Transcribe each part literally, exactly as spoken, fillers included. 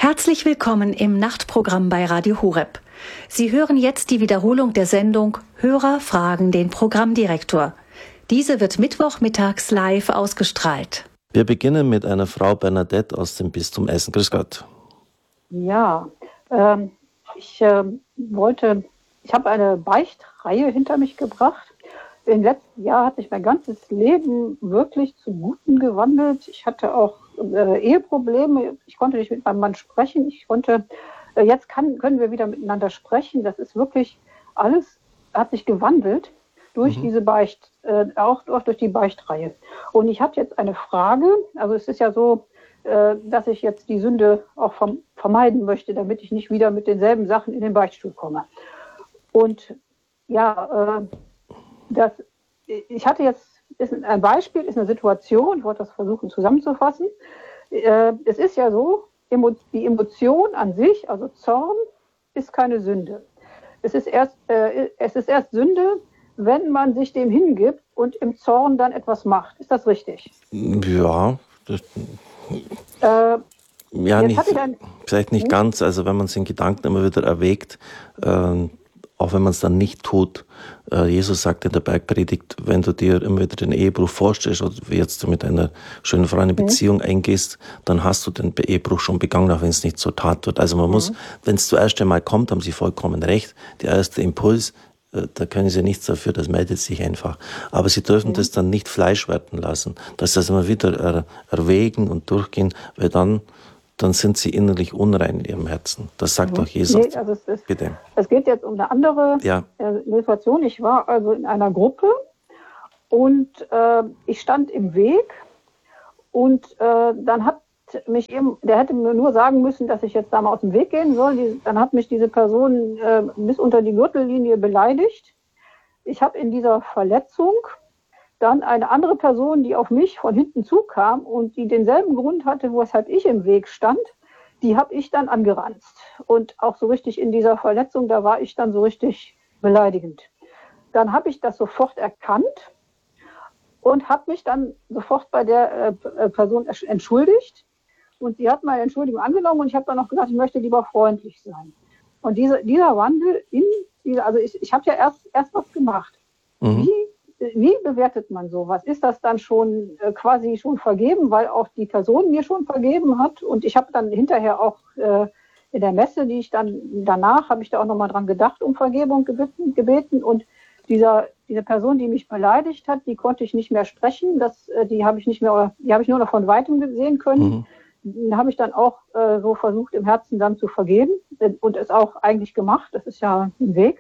Herzlich willkommen im Nachtprogramm bei Radio Horeb. Sie hören jetzt die Wiederholung der Sendung Hörer fragen den Programmdirektor. Diese wird mittwochmittags live ausgestrahlt. Wir beginnen mit einer Frau Bernadette aus dem Bistum Essen. Grüß Gott. Ja, ähm, ich äh, wollte, ich habe eine Beichtreihe hinter mich gebracht. Im letzten Jahr hat sich mein ganzes Leben wirklich zum Guten gewandelt. Ich hatte auch äh, Eheprobleme. Ich konnte nicht mit meinem Mann sprechen. Ich konnte, äh, jetzt kann, können wir wieder miteinander sprechen. Das ist wirklich, alles hat sich gewandelt durch mhm. diese Beicht, äh, auch, auch durch die Beichtreihe. Und ich habe jetzt eine Frage. Also es ist ja so, äh, dass ich jetzt die Sünde auch vom, vermeiden möchte, damit ich nicht wieder mit denselben Sachen in den Beichtstuhl komme. Und ja, äh, Das, ich hatte jetzt, ist ein Beispiel, ist eine Situation, ich wollte das versuchen zusammenzufassen. Äh, es ist ja so, die Emotion an sich, also Zorn, ist keine Sünde. Es ist erst, äh, es ist erst Sünde, wenn man sich dem hingibt und im Zorn dann etwas macht. Ist das richtig? Ja, das, äh, ja nicht, ein, vielleicht nicht hm? ganz. Also wenn man es in Gedanken immer wieder erwägt, äh, auch wenn man es dann nicht tut. Jesus sagt in der Bergpredigt, wenn du dir immer wieder den Ehebruch vorstellst oder wie jetzt du mit einer schönen Frau eine Beziehung mhm. eingehst, dann hast du den Ehebruch schon begangen, auch wenn es nicht zur Tat wird. Also man mhm. muss, wenn es zuerst einmal kommt, haben Sie vollkommen recht, der erste Impuls, da können Sie nichts dafür, das meldet sich einfach. Aber Sie dürfen mhm. das dann nicht Fleisch werden lassen, dass das immer wieder er, erwägen und durchgehen, weil dann dann sind sie innerlich unrein in ihrem Herzen. Das sagt mhm. auch Jesus. Nee, also es, ist, Bitte. Es geht jetzt um eine andere ja. Situation. Ich war also in einer Gruppe und äh, ich stand im Weg und äh, dann hat mich eben, der hätte mir nur sagen müssen, dass ich jetzt da mal aus dem Weg gehen soll. Die, dann hat mich diese Person äh, bis unter die Gürtellinie beleidigt. Ich habe in dieser Verletzung dann eine andere Person, die auf mich von hinten zukam und die denselben Grund hatte, weshalb ich im Weg stand, die habe ich dann angeranzt. Und auch so richtig in dieser Verletzung, da war ich dann so richtig beleidigend. Dann habe ich das sofort erkannt und habe mich dann sofort bei der äh, Person entschuldigt. Und sie hat meine Entschuldigung angenommen und ich habe dann noch gesagt, ich möchte lieber freundlich sein. Und diese, dieser Wandel in, diese, also ich, ich habe ja erst, erst was gemacht. Mhm. Wie Wie bewertet man sowas? Ist das dann schon äh, quasi schon vergeben, weil auch die Person mir schon vergeben hat? Und ich habe dann hinterher auch äh, in der Messe, die ich dann danach, habe ich da auch nochmal dran gedacht, um Vergebung gebeten, gebeten. Und dieser, diese Person, die mich beleidigt hat, die konnte ich nicht mehr sprechen. Das, äh, die habe ich nicht mehr, die habe ich nur noch von Weitem sehen können. Mhm. Den habe ich dann auch äh, so versucht, im Herzen dann zu vergeben und es auch eigentlich gemacht. Das ist ja ein Weg.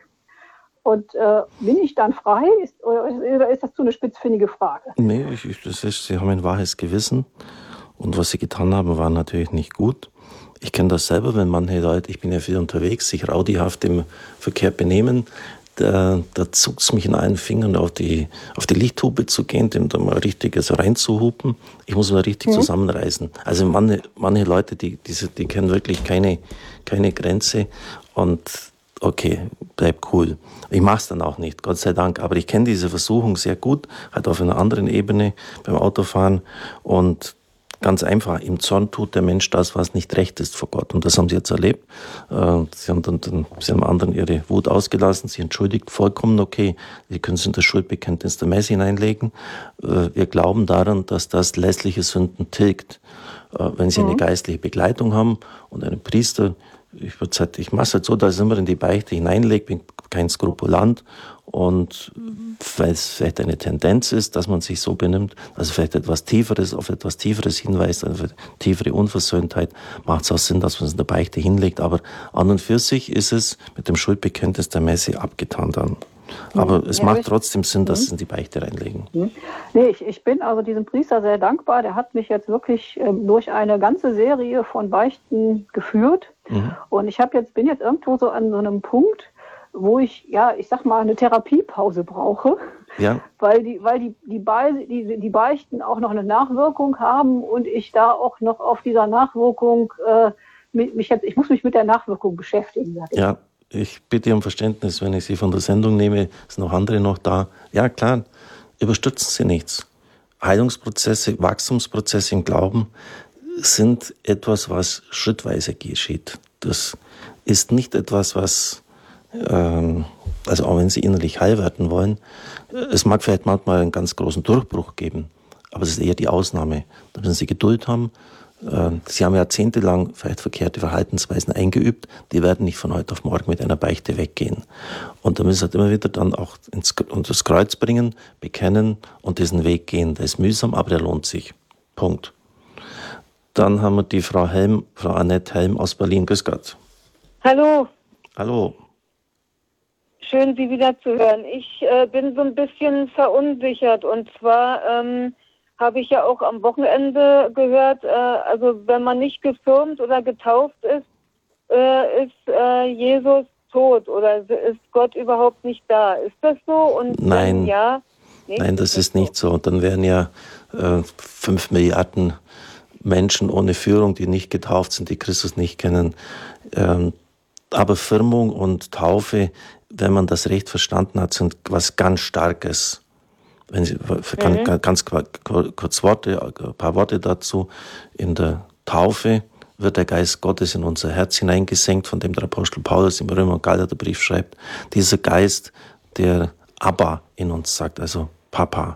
Und äh, bin ich dann frei? Ist, oder ist das zu eine spitzfindige Frage? Nee, ich, ich, das ist, Sie haben ein wahres Gewissen. Und was Sie getan haben, war natürlich nicht gut. Ich kenne das selber, wenn manche Leute, ich bin ja viel unterwegs, sich rowdyhaft im Verkehr benehmen, da, da zuckt es mich in allen Fingern, auf die, auf die Lichthupe zu gehen, dem da mal richtig also reinzuhupen. Ich muss mal richtig mhm. zusammenreißen. Also manche, manche Leute, die, die, die kennen wirklich keine, keine Grenze. Und okay, bleib cool. Ich mach's dann auch nicht, Gott sei Dank. Aber ich kenne diese Versuchung sehr gut, halt auf einer anderen Ebene beim Autofahren. Und ganz einfach, im Zorn tut der Mensch das, was nicht recht ist vor Gott. Und das haben sie jetzt erlebt. Sie haben dann, dann sie haben anderen ihre Wut ausgelassen, sie entschuldigt, vollkommen okay. Sie können es in das Schuldbekenntnis der Messe hineinlegen. Wir glauben daran, dass das lässliche Sünden tilgt. Wenn sie eine geistliche Begleitung haben und einen Priester, ich würde halt, ich mache es halt so, dass ich immer in die Beichte hineinlege, bin kein Skrupulant und weil es vielleicht eine Tendenz ist, dass man sich so benimmt, also vielleicht etwas Tieferes, auf etwas Tieferes hinweist, auf eine tiefere Unversöhntheit, macht es auch Sinn, dass man es in der Beichte hinlegt, aber an und für sich ist es mit dem Schuldbekenntnis der Messe abgetan dann. Aber es ja, macht trotzdem Sinn, dass Sie es in die Beichte reinlegen. Nee, ich, ich bin also diesem Priester sehr dankbar. Der hat mich jetzt wirklich ähm, durch eine ganze Serie von Beichten geführt. Mhm. Und ich habe jetzt, bin jetzt irgendwo so an so einem Punkt, wo ich, ja, ich sag mal, eine Therapiepause brauche. Ja. Weil die, weil die, die, Be- die, die Beichten auch noch eine Nachwirkung haben und ich da auch noch auf dieser Nachwirkung, äh, mich jetzt, ich muss mich mit der Nachwirkung beschäftigen. Sag ich. Ja. Ich bitte um Verständnis, wenn ich Sie von der Sendung nehme, sind noch andere noch da. Ja, klar, überstürzen Sie nichts. Heilungsprozesse, Wachstumsprozesse im Glauben sind etwas, was schrittweise geschieht. Das ist nicht etwas, was, ähm, also auch wenn Sie innerlich heil werden wollen, es mag vielleicht manchmal einen ganz großen Durchbruch geben, aber es ist eher die Ausnahme. Da müssen Sie Geduld haben. Äh, Sie haben jahrzehntelang vielleicht verkehrte Verhaltensweisen eingeübt, die werden nicht von heute auf morgen mit einer Beichte weggehen. Und da müssen Sie halt immer wieder dann auch ins, unter das Kreuz bringen, bekennen und diesen Weg gehen. Der ist mühsam, aber der lohnt sich. Punkt. Dann haben wir die Frau Helm, Frau Annette Helm aus Berlin. Grüß Gott. Hallo. Hallo. Schön, Sie wieder zu hören. Ich äh, bin so ein bisschen verunsichert. Und zwar ähm, habe ich ja auch am Wochenende gehört, äh, also wenn man nicht gefirmt oder getauft ist, äh, ist äh, Jesus tot oder ist Gott überhaupt nicht da. Ist das so? Und Nein, ja, nicht? Nein, das ist nicht so. Und dann wären ja äh, fünf Milliarden Menschen ohne Führung, die nicht getauft sind, die Christus nicht kennen. Ähm, aber Firmung und Taufe, wenn man das recht verstanden hat, sind was ganz Starkes. Wenn Sie, kann mhm. ganz kurz Worte, ein paar Worte dazu. In der Taufe wird der Geist Gottes in unser Herz hineingesenkt, von dem der Apostel Paulus im Römer- und Galaterbrief schreibt. Dieser Geist, der Abba in uns sagt, also Papa.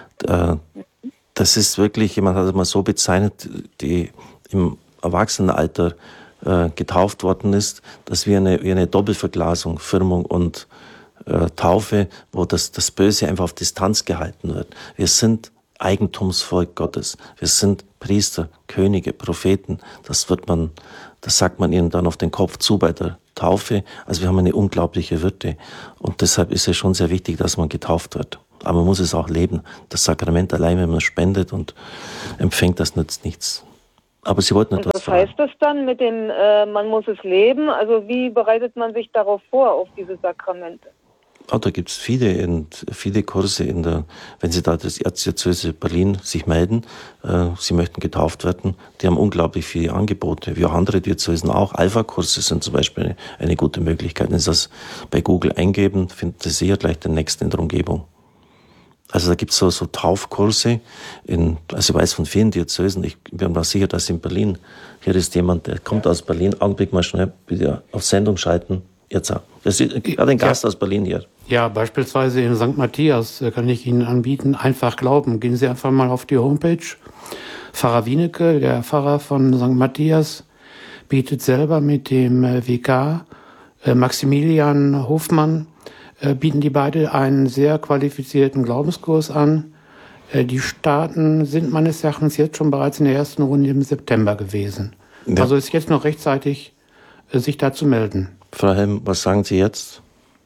Das ist wirklich, jemand hat es mal so bezeichnet, die im Erwachsenenalter äh, getauft worden ist, dass wir eine, wie eine Doppelverglasung, Firmung und äh, Taufe, wo das, das Böse einfach auf Distanz gehalten wird. Wir sind Eigentumsvolk Gottes. Wir sind Priester, Könige, Propheten. Das wird man, das sagt man ihnen dann auf den Kopf zu bei der Taufe. Also wir haben eine unglaubliche Würde. Und deshalb ist es schon sehr wichtig, dass man getauft wird. Aber man muss es auch leben. Das Sakrament allein, wenn man spendet und empfängt, das nützt nichts. Aber Sie wollten etwas fragen. Was heißt das dann mit dem, äh, man muss es leben? Also wie bereitet man sich darauf vor, auf diese Sakramente? Oh, da gibt es viele, in, viele Kurse, in der, wenn Sie da das Erzdiözese Berlin sich melden, äh, Sie möchten getauft werden, die haben unglaublich viele Angebote, wie auch andere Diözesen auch. Alpha-Kurse sind zum Beispiel eine, eine gute Möglichkeit. Wenn Sie das bei Google eingeben, finden Sie sicher gleich den nächsten in der Umgebung. Also da gibt es so, so Taufkurse, in, also ich weiß von vielen Diözesen, ich bin mir sicher, dass in Berlin, hier ist jemand, der kommt aus Berlin, Augenblick mal schnell, bitte auf Sendung schalten, jetzt auch. Das ist gerade ein Gast ja. aus Berlin hier. Ja, beispielsweise in Sankt Matthias kann ich Ihnen anbieten, einfach glauben. Gehen Sie einfach mal auf die Homepage. Pfarrer Wienecke, der Pfarrer von Sankt Matthias, bietet selber mit dem W K Maximilian Hofmann, bieten die beide einen sehr qualifizierten Glaubenskurs an. Die Starten sind meines Erachtens jetzt schon bereits in der ersten Runde im September gewesen. Ja. Also ist jetzt noch rechtzeitig, sich da zu melden. Frau Helm, was sagen Sie jetzt?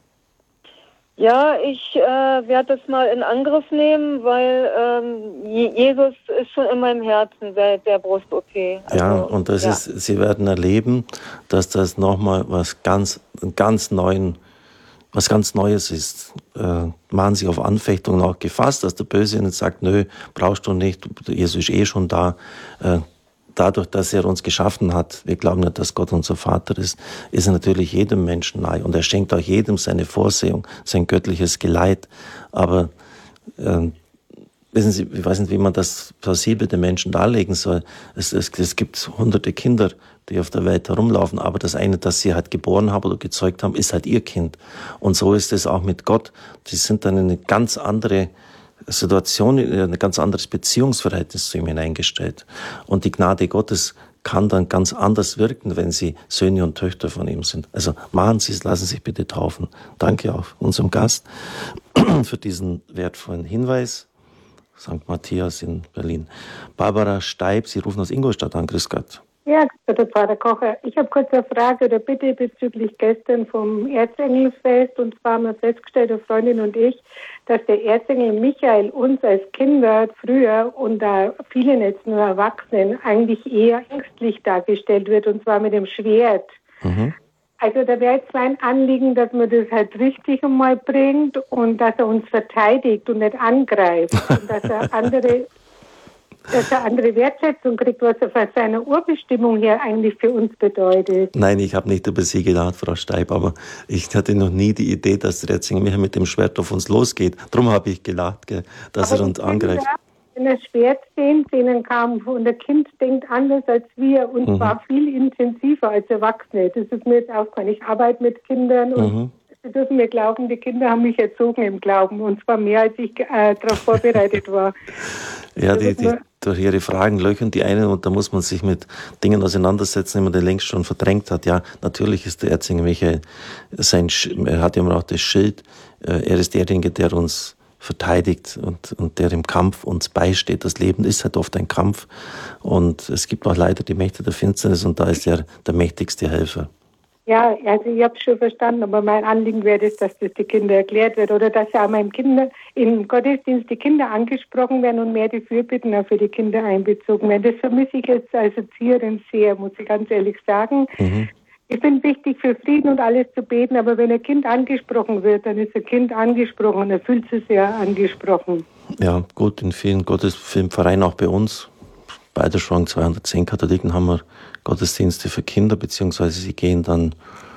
Ja, ich äh, werde das mal in Angriff nehmen, weil ähm, Jesus ist schon in meinem Herzen seit der Brust-O P. Also, ja, und das ja. ist, Sie werden erleben, dass das nochmal was ganz, ganz neuen was ganz Neues ist. Äh, machen sich auf Anfechtungen auch gefasst, dass der Böse ihnen sagt, nö, brauchst du nicht, Jesus ist eh schon da. Äh, dadurch, dass er uns geschaffen hat, wir glauben nicht, dass Gott unser Vater ist, ist er natürlich jedem Menschen nahe. Und er schenkt auch jedem seine Vorsehung, sein göttliches Geleit. Aber äh, wissen Sie, ich weiß nicht, wie man das plausibel den Menschen darlegen soll. Es, es, es gibt hunderte Kinder, die auf der Welt herumlaufen, aber das eine, das sie halt geboren haben oder gezeugt haben, ist halt ihr Kind. Und so ist es auch mit Gott. Sie sind dann in eine ganz andere Situation, in ein ganz anderes Beziehungsverhältnis zu ihm hineingestellt. Und die Gnade Gottes kann dann ganz anders wirken, wenn sie Söhne und Töchter von ihm sind. Also machen Sie es, lassen Sie sich bitte taufen. Danke auch unserem Gast für diesen wertvollen Hinweis. Sankt Matthias in Berlin. Barbara Steib, Sie rufen aus Ingolstadt an. Grüß Gott. Ja, bitte, Vater Kocher. Ich habe kurz eine Frage oder Bitte bezüglich gestern vom Erzengelfest. Und zwar haben wir festgestellt, eine Freundin und ich, dass der Erzengel Michael uns als Kinder früher und da vielen jetzt nur Erwachsenen eigentlich eher ängstlich dargestellt wird, und zwar mit dem Schwert. Mhm. Also da wäre jetzt mein Anliegen, dass man das halt richtig einmal bringt und dass er uns verteidigt und nicht angreift. Und dass er andere... dass er andere Wertschätzung kriegt, was er von seiner Urbestimmung her eigentlich für uns bedeutet. Nein, ich habe nicht über Sie gelacht, Frau Steib, aber ich hatte noch nie die Idee, dass der Erzengel Michael mit dem Schwert auf uns losgeht. Darum habe ich gelacht, gell, dass aber er uns angreift. sind ja schwer sehend, denen kam, und der Kind denkt anders als wir und mhm. zwar viel intensiver als Erwachsene. Das ist mir jetzt aufgefallen. Ich arbeite mit Kindern und mhm. Sie dürfen mir glauben, die Kinder haben mich erzogen im Glauben und zwar mehr, als ich äh, darauf vorbereitet war. Ja, die, die durch ihre Fragen löchern die einen und da muss man sich mit Dingen auseinandersetzen, die man den längst schon verdrängt hat. Ja, natürlich ist der Erzengel Michael, sein, er hat ja immer auch das Schild, er ist derjenige, der uns verteidigt und, und der im Kampf uns beisteht. Das Leben ist halt oft ein Kampf und es gibt auch leider die Mächte der Finsternis und da ist er der mächtigste Helfer. Ja, also ich habe es schon verstanden, aber mein Anliegen wäre das, dass das die Kinder erklärt wird oder dass ja auch meinem Kinder im Gottesdienst die Kinder angesprochen werden und mehr die Fürbitten auch für die Kinder einbezogen werden. Das vermisse ich jetzt als Erzieherin sehr, muss ich ganz ehrlich sagen. Mhm. Ich finde wichtig, für Frieden und alles zu beten, aber wenn ein Kind angesprochen wird, dann ist ein Kind angesprochen und er fühlt sich sehr angesprochen. Ja, gut, in vielen Gottesdienstvereinen, auch bei uns, bei der Schwang zweihundertzehn Katholiken, haben wir Gottesdienste für Kinder, beziehungsweise sie gehen dann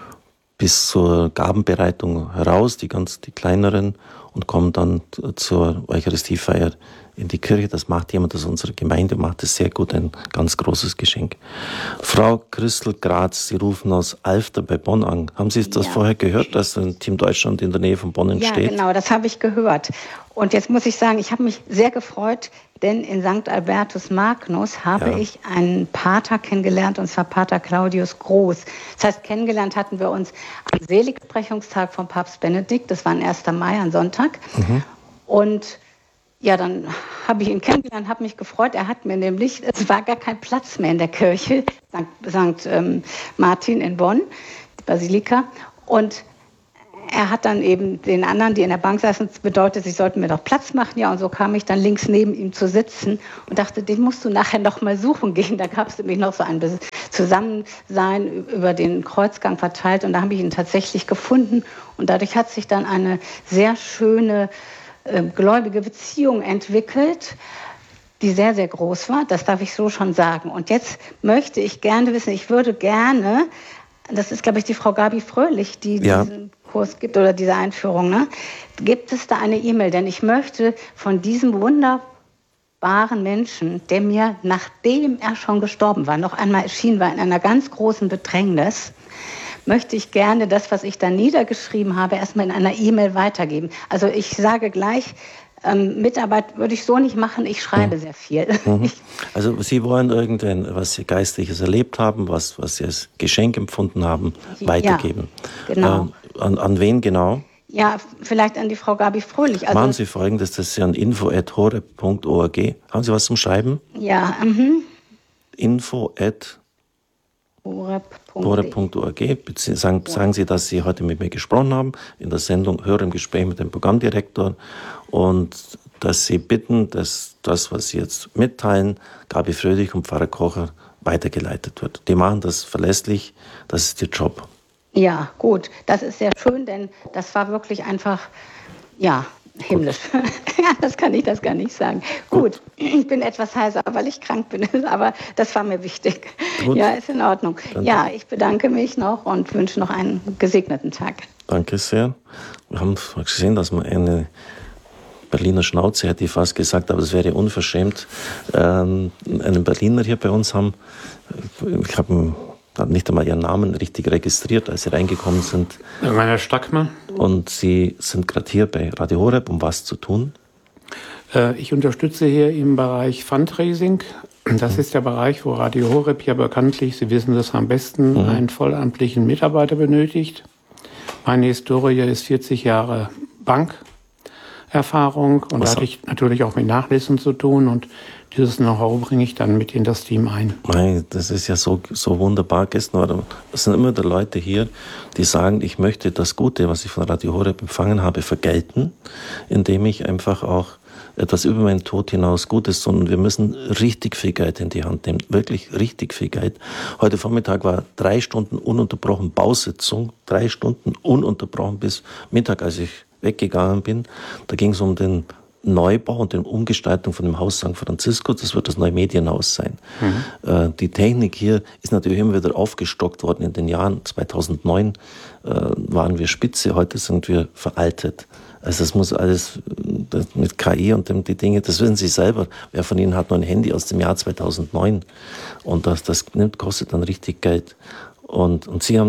bis zur Gabenbereitung heraus, die ganz, die kleineren, und kommen dann zur Eucharistiefeier in die Kirche. Das macht jemand aus unserer Gemeinde, macht es sehr gut, ein ganz großes Geschenk. Frau Christel Graz, Sie rufen aus Alfter bei Bonn an. Haben Sie das ja. vorher gehört, dass ein Team Deutschland in der Nähe von Bonn entsteht? Ja, genau, das habe ich gehört. Und jetzt muss ich sagen, ich habe mich sehr gefreut, denn in Sankt Albertus Magnus habe ja. ich einen Pater kennengelernt, und zwar Pater Claudius Groß. Das heißt, kennengelernt hatten wir uns am Seligsprechungstag von Papst Benedikt, das war ein erster Mai, ein Sonntag. Mhm. Und ja, dann habe ich ihn kennengelernt, habe mich gefreut. Er hat mir nämlich, es war gar kein Platz mehr in der Kirche, Sankt, Sankt ähm, Martin in Bonn, die Basilika. Und er hat dann eben den anderen, die in der Bank saßen, bedeutet, sie sollten mir doch Platz machen. Ja, und so kam ich dann links neben ihm zu sitzen und dachte, den musst du nachher noch mal suchen gehen. Da gab es nämlich noch so ein Zusammensein über den Kreuzgang verteilt. Und da habe ich ihn tatsächlich gefunden. Und dadurch hat sich dann eine sehr schöne äh, gläubige Beziehung entwickelt, die sehr, sehr groß war. Das darf ich so schon sagen. Und jetzt möchte ich gerne wissen, ich würde gerne, das ist, glaube ich, die Frau Gabi Fröhlich, die ja. diesen Kurs gibt oder diese Einführung, ne? Gibt es da eine E-Mail? Denn ich möchte von diesem wunderbaren Menschen, der mir, nachdem er schon gestorben war, noch einmal erschienen war in einer ganz großen Bedrängnis, möchte ich gerne das, was ich da niedergeschrieben habe, erstmal in einer E-Mail weitergeben. Also ich sage gleich, Ähm, Mitarbeit würde ich so nicht machen, ich schreibe mhm. sehr viel. Mhm. Also Sie wollen irgendein, was Sie Geistliches erlebt haben, was, was Sie als Geschenk empfunden haben, weitergeben. Ja, genau. Äh, an, an wen genau? Ja, vielleicht an die Frau Gabi Fröhlich. Also machen Sie Folgendes, das ist ja an info at horeb punkt org. Haben Sie was zum Schreiben? Ja. Mhm. info at horeb punkt org. Sagen, ja. sagen Sie, dass Sie heute mit mir gesprochen haben, in der Sendung Höre im Gespräch mit dem Programmdirektor, und dass Sie bitten, dass das, was Sie jetzt mitteilen, Gabi Fröhlich und Pfarrer Kocher weitergeleitet wird. Die machen das verlässlich, das ist Ihr Job. Ja, gut, das ist sehr schön, denn das war wirklich einfach, ja, himmlisch. Ja, das kann ich das gar nicht sagen. Gut. Gut, ich bin etwas heiser, weil ich krank bin, aber das war mir wichtig. Gut. Ja, ist in Ordnung. Dann ja, ich bedanke mich noch und wünsche noch einen gesegneten Tag. Danke sehr. Wir haben gesehen, dass man eine Berliner Schnauze, hätte ich fast gesagt, aber es wäre unverschämt, ähm, einen Berliner hier bei uns haben. Ich habe nicht einmal ihren Namen richtig registriert, als sie reingekommen sind. Rainer Stackmann. Und Sie sind gerade hier bei Radio Horeb, um was zu tun? Äh, ich unterstütze hier im Bereich Fundraising. Das mhm. ist der Bereich, wo Radio Horeb ja bekanntlich, Sie wissen das am besten, mhm. einen vollamtlichen Mitarbeiter benötigt. Meine Historie ist vierzig Jahre Bankerfahrung und da hatte ich natürlich auch mit Nachlesen zu tun, und dieses Know-how bringe ich dann mit in das Team ein. Nein, das ist ja so, so wunderbar gestern. Es sind immer die Leute hier, die sagen, ich möchte das Gute, was ich von Radio Horeb empfangen habe, vergelten, indem ich einfach auch etwas über meinen Tod hinaus Gutes tun. Und wir müssen richtig viel Geld in die Hand nehmen. Wirklich richtig viel Geld. Heute Vormittag war drei Stunden ununterbrochen Bausitzung. Drei Stunden ununterbrochen bis Mittag, als ich weggegangen bin. Da ging es um den Neubau und die Umgestaltung von dem Haus Sankt Franziskus. Das wird das neue Medienhaus sein. Mhm. Äh, die Technik hier ist natürlich immer wieder aufgestockt worden. In den Jahren zweitausendneun äh, waren wir spitze, heute sind wir veraltet. Also das muss alles das mit K I und dem, die Dinge, das wissen Sie selber. Wer von Ihnen hat noch ein Handy aus dem Jahr zweitausendneun? Und das, das nimmt, kostet dann richtig Geld. Und, und Sie haben,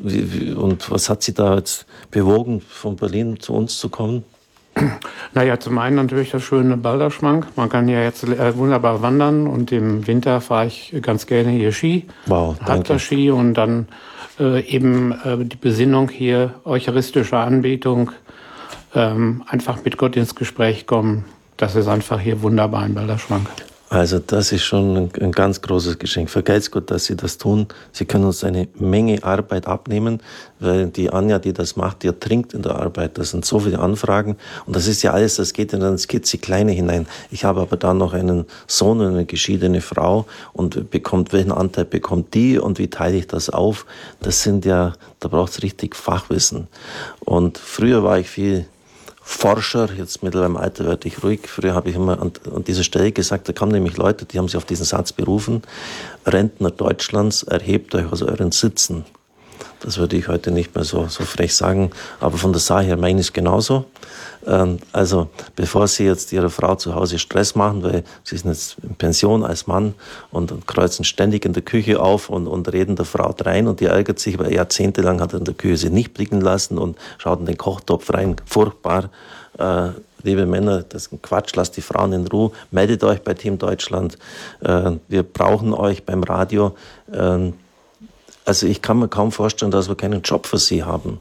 und was hat Sie da jetzt bewogen, von Berlin zu uns zu kommen? Naja, zum einen natürlich das schöne Balderschwang. Man kann ja jetzt äh, wunderbar wandern und im Winter fahre ich ganz gerne hier Ski. Wow, danke. Halbter-Ski und dann äh, eben äh, die Besinnung hier, eucharistische Anbetung, ähm, einfach mit Gott ins Gespräch kommen. Das ist einfach hier wunderbar in Balderschwang. Also das ist schon ein, ein ganz großes Geschenk. Vergelt's Gott, dass Sie das tun. Sie können uns eine Menge Arbeit abnehmen, weil die Anja, die das macht, die ertrinkt in der Arbeit. Das sind so viele Anfragen und das ist ja alles, das geht in das Kitzekleine hinein. Ich habe aber dann noch einen Sohn und eine geschiedene Frau und bekommt, welchen Anteil bekommt die und wie teile ich das auf? Das sind ja, da braucht's richtig Fachwissen. Und früher war ich viel Forscher, jetzt mittlerweile im Alter werde ich ruhig. Früher habe ich immer an, an dieser Stelle gesagt, da kamen nämlich Leute, die haben sich auf diesen Satz berufen: Rentner Deutschlands, erhebt euch aus euren Sitzen. Das würde ich heute nicht mehr so, so frech sagen, aber von der Sache her meine ich es genauso. Ähm, also bevor Sie jetzt Ihrer Frau zu Hause Stress machen, weil Sie sind jetzt in Pension als Mann und, und kreuzen ständig in der Küche auf und, und reden der Frau drein und die ärgert sich, weil jahrzehntelang hat er in der Küche sie nicht blicken lassen und schaut in den Kochtopf rein. Furchtbar. Äh, liebe Männer, das ist ein Quatsch, lasst die Frauen in Ruhe, meldet euch bei Team Deutschland. Äh, wir brauchen euch beim Radio. Äh, Also ich kann mir kaum vorstellen, dass wir keinen Job für Sie haben.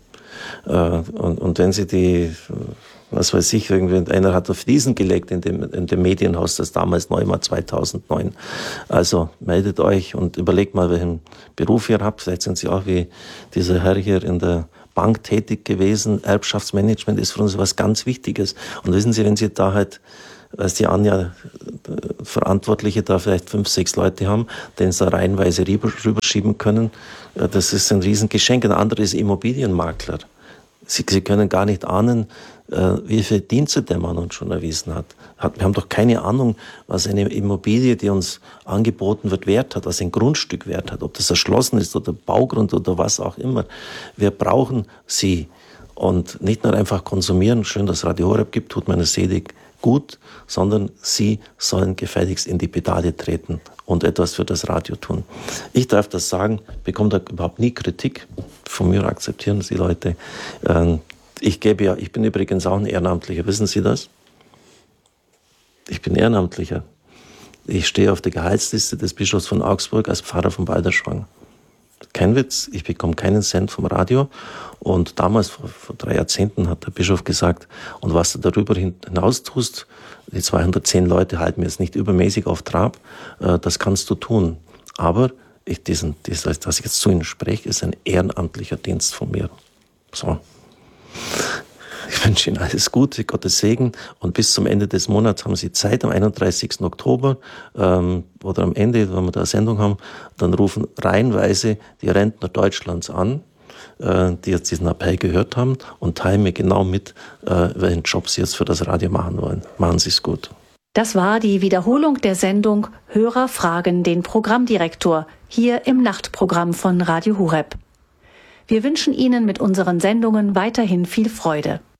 Und, und wenn Sie die, was weiß ich, irgendwie, einer hat auf Fliesen gelegt in dem, in dem Medienhaus, das damals neu war, zweitausendneun. Also meldet euch und überlegt mal, welchen Beruf ihr habt. Vielleicht sind Sie auch wie dieser Herr hier in der Bank tätig gewesen. Erbschaftsmanagement ist für uns was ganz Wichtiges. Und wissen Sie, wenn Sie da halt, als die Anja Verantwortliche da vielleicht fünf, sechs Leute haben, denen sie da reihenweise rüberschieben können, das ist ein Riesengeschenk. Ein anderer ist Immobilienmakler. Sie, sie können gar nicht ahnen, wie viele Dienste der Mann uns schon erwiesen hat. Wir haben doch keine Ahnung, was eine Immobilie, die uns angeboten wird, wert hat, was ein Grundstück wert hat, ob das erschlossen ist oder Baugrund oder was auch immer. Wir brauchen sie und nicht nur einfach konsumieren. Schön, dass Radio Horeb gibt, tut meiner Seele gut, sondern Sie sollen gefälligst in die Pedale treten und etwas für das Radio tun. Ich darf das sagen, bekomme da überhaupt nie Kritik. Von mir akzeptieren Sie Leute. Ich gebe ja, ich bin übrigens auch ein Ehrenamtlicher, wissen Sie das? Ich bin Ehrenamtlicher. Ich stehe auf der Gehaltsliste des Bischofs von Augsburg als Pfarrer von Balderschwang. Kein Witz, ich bekomme keinen Cent vom Radio. Und damals, vor, vor drei Jahrzehnten, hat der Bischof gesagt, und was du darüber hinaus tust, die zweihundertzehn Leute halten mir jetzt nicht übermäßig auf Trab, äh, das kannst du tun. Aber ich, diesen, das, was ich jetzt zu Ihnen spreche, ist ein ehrenamtlicher Dienst von mir. So. Ich wünsche Ihnen alles Gute, Gottes Segen und bis zum Ende des Monats haben Sie Zeit, am einunddreißigsten Oktober ähm, oder am Ende, wenn wir da eine Sendung haben, dann rufen reihenweise die Rentner Deutschlands an, äh, die jetzt diesen Appell gehört haben und teilen mir genau mit, äh, welchen Job Sie jetzt für das Radio machen wollen. Machen Sie es gut. Das war die Wiederholung der Sendung Hörer fragen den Programmdirektor hier im Nachtprogramm von Radio Horeb. Wir wünschen Ihnen mit unseren Sendungen weiterhin viel Freude.